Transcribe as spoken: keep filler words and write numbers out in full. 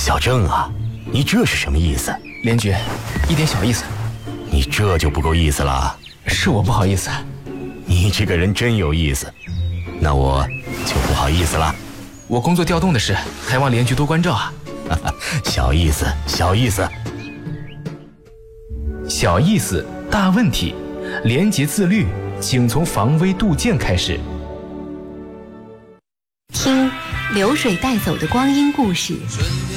小郑啊，你这是什么意思？ 连局，一点小意思。 你这就不够意思了。 是我不好意思。 你这个人真有意思，那我就不好意思了。 我工作调动的事，还望连局多关照啊。 小意思，小意思。 小意思，大问题。廉洁自律，请从防微杜渐开始。 听流水带走的光阴故事，